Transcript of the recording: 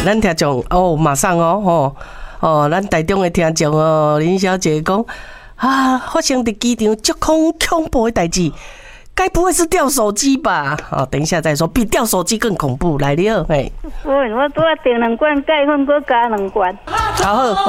咱听众哦，马上咱台中的听众哦，林小姐讲啊，发生在机场足恐怖的代志，该不会是掉手机吧？等一下再说，比掉手机更恐怖来了，嘿。 我拄啊订2罐钙粉，搁加2罐。 好。